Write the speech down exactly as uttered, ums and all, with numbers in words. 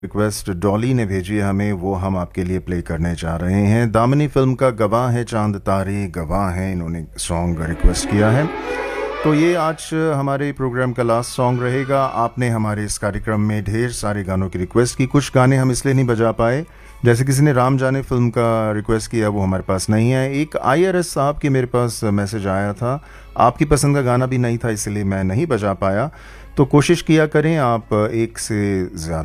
Request Dolly ने भेजी है हमें, वो हम आपके लिए प्ले करने जा रहे हैं। दामिनी फिल्म का गवाह है चांद तारे गवाह हैं, इन्होंने सॉन्ग रिक्वेस्ट किया है। तो ये आज हमारे प्रोग्राम का लास्ट सॉन्ग रहेगा। आपने हमारे इस कार्यक्रम में ढेर सारे गानों की रिक्वेस्ट की, कुछ गाने हम इसलिए नहीं बजा पाए, जैसे किसी ने राम जाने फिल्म का रिक्वेस्ट किया, वो हमारे पास नहीं है। एक आईआरएस साहब के मेरे पास मैसेज आया था, आपकी पसंद का गाना भी नहीं था, इसलिए मैं नहीं बजा पाया। तो कोशिश किया करें आप एक से ज़्यादा